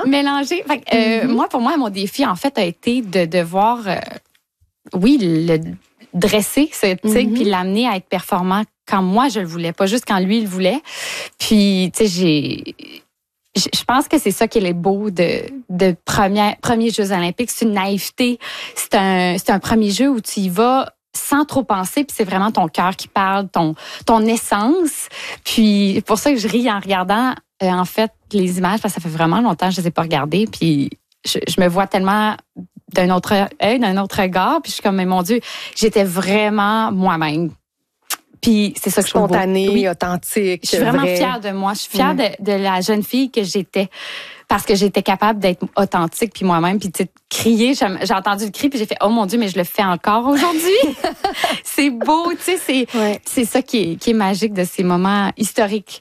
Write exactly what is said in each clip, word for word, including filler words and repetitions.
Mélanger. Fait que, euh, mm-hmm. Moi, pour moi, mon défi, en fait, a été de devoir, euh, oui, le dresser, ce tigre, mm-hmm. puis l'amener à être performant quand moi, je le voulais, pas juste quand lui, il le voulait. Puis, tu sais, j'ai... Je pense que c'est ça qui est le beau de, de premier, premiers Jeux olympiques. C'est une naïveté. C'est un, c'est un premier jeu où tu y vas sans trop penser, puis c'est vraiment ton cœur qui parle, ton, ton essence. Puis, c'est pour ça que je ris en regardant, euh, en fait, les images, parce que ça fait vraiment longtemps que je les ai pas regardées, puis je, je me vois tellement d'un autre œil, d'un autre regard, puis je suis comme, mais mon Dieu, j'étais vraiment moi-même. Puis c'est ça que je trouve spontanée, oui. authentique. Je suis vraiment vrai. fière de moi. Je suis fière mmh. de, de la jeune fille que j'étais parce que j'étais capable d'être authentique puis moi-même. Puis tu sais, crier, j'ai, j'ai entendu le cri puis j'ai fait oh mon Dieu, mais je le fais encore aujourd'hui. C'est beau, tu sais, c'est ouais. c'est ça qui est qui est magique de ces moments historiques.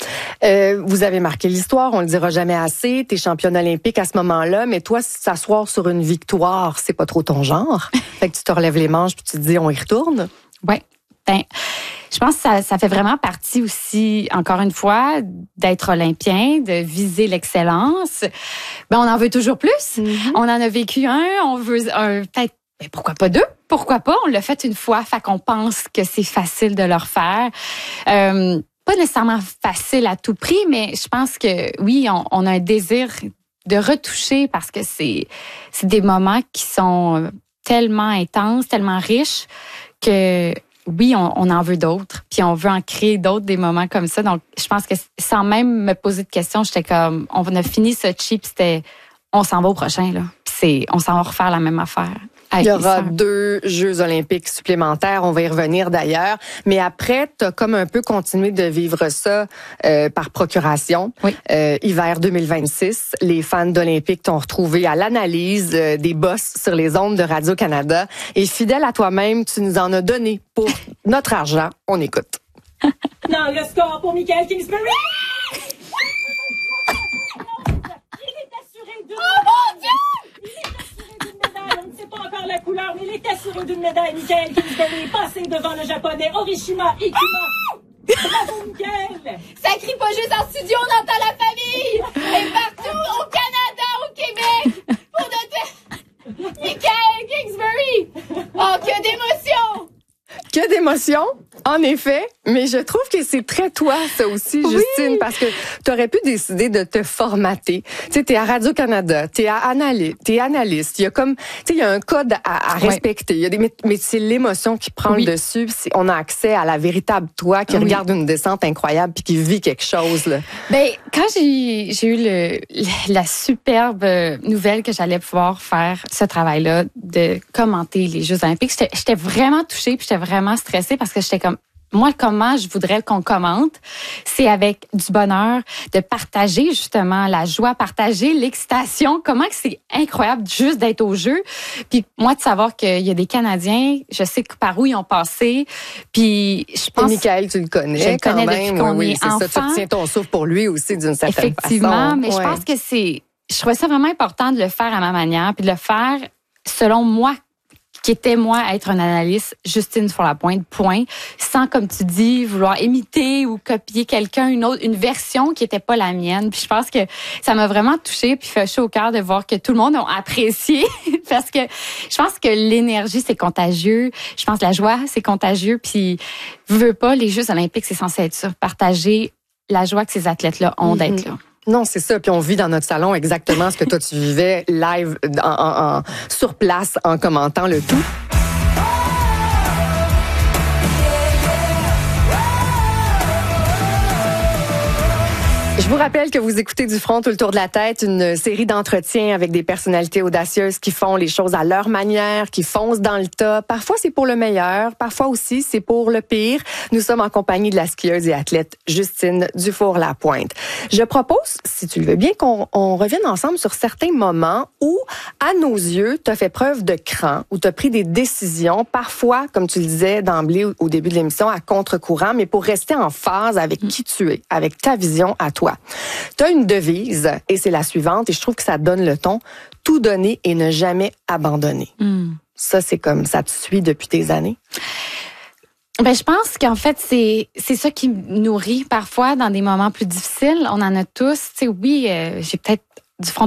Euh, vous avez marqué l'histoire, on le dira jamais assez. T'es championne olympique à ce moment-là, mais toi, s'asseoir sur une victoire, c'est pas trop ton genre. Fait que tu te relèves les manches puis tu te dis on y retourne. Ouais. Ben, je pense que ça, ça fait vraiment partie aussi, encore une fois, d'être olympien, de viser l'excellence. Ben, on en veut toujours plus. Mm-hmm. On en a vécu un, on veut un, peut-être, ben, pourquoi pas deux? Pourquoi pas? On l'a fait une fois, fait qu'on pense que c'est facile de le refaire. Euh, pas nécessairement facile à tout prix, mais je pense que oui, on, on a un désir de retoucher parce que c'est, c'est des moments qui sont tellement intenses, tellement riches que oui, on, on en veut d'autres, puis on veut en créer d'autres, des moments comme ça. Donc, je pense que sans même me poser de questions, j'étais comme, on a fini ce chip, c'était, on s'en va au prochain, là. Puis c'est, on s'en va refaire la même affaire. Il y aura deux Jeux olympiques supplémentaires, on va y revenir d'ailleurs. Mais après, tu as comme un peu continué de vivre ça euh, par procuration. Oui. Euh, hiver deux mille vingt-six, les fans d'Olympique t'ont retrouvé à l'analyse euh, des boss sur les ondes de Radio-Canada. Et fidèle à toi-même, tu nous en as donné pour notre argent. On écoute. Non, le score pour Michael Kingsbury! Oh mon Dieu! C'est pas encore la couleur, mais il est assuré d'une médaille. Michael Kingsbury passé devant le japonais Orishima Ikuma. Bravo, Michael! Ça crie pas juste en studio, on entend la famille! Et partout, au Canada, au Québec! Pour notre... Michael Kingsbury! Oh, que d'émotion! Que d'émotion, en effet, mais je trouve que c'est très toi, ça aussi, Justine, oui. Parce que tu aurais pu décider de te formater. Tu sais, t'es à Radio-Canada, t'es à analyste, t'es analyste. Il y a comme, tu sais, il y a un code à, à respecter. Il y a des, mais c'est l'émotion qui prend oui. le dessus. C'est, on a accès à la véritable toi qui oui. regarde une descente incroyable puis qui vit quelque chose, là. Ben, quand j'ai, j'ai eu le, la superbe nouvelle que j'allais pouvoir faire ce travail-là de commenter les Jeux olympiques, j'étais, j'étais vraiment touchée puis j'étais vraiment stressée parce que j'étais comme, moi, comment je voudrais qu'on commente, c'est avec du bonheur, de partager justement la joie, partager l'excitation. Comment que c'est incroyable juste d'être au jeu. Puis moi, de savoir qu'il y a des Canadiens, je sais par où ils ont passé. Puis je pense... Et Michael, tu le connais Je le quand connais même. depuis qu'on oui, est c'est enfant. Ça, tu tiens ton souffle pour lui aussi d'une certaine Effectivement, façon. mais ouais. je pense que c'est... Je trouvais ça vraiment important de le faire à ma manière, puis de le faire selon moi, qui était, moi, être un analyste, Justine sur la pointe, point, sans, comme tu dis, vouloir imiter ou copier quelqu'un, une autre, une version qui était pas la mienne. Puis je pense que ça m'a vraiment touchée puis fait chaud au cœur de voir que tout le monde a apprécié parce que je pense que l'énergie, c'est contagieux. Je pense que la joie, c'est contagieux. Puis, veux pas, les Jeux olympiques, c'est censé être ça, partager la joie que ces athlètes-là ont mm-hmm. d'être là. Non, c'est ça. Puis on vit dans notre salon exactement ce que toi tu vivais live en, en, en, sur place en commentant le tout. Je vous rappelle que vous écoutez Du front tout le tour de la tête, une série d'entretiens avec des personnalités audacieuses qui font les choses à leur manière, qui foncent dans le tas. Parfois, c'est pour le meilleur, parfois aussi, c'est pour le pire. Nous sommes en compagnie de la skieuse et athlète Justine Dufour-Lapointe. Je propose, si tu le veux bien, qu'on on revienne ensemble sur certains moments où, à nos yeux, tu as fait preuve de cran, où tu as pris des décisions, parfois, comme tu le disais d'emblée au début de l'émission, à contre-courant, mais pour rester en phase avec qui tu es, avec ta vision à toi. Tu as une devise, et c'est la suivante, et je trouve que ça donne le ton, tout donner et ne jamais abandonner. Mm. Ça, c'est comme ça te suit depuis des années? Ben, je pense qu'en fait, c'est c'est ça qui me nourrit parfois dans des moments plus difficiles. On en a tous. Tu sais, oui, euh, j'ai peut-être du front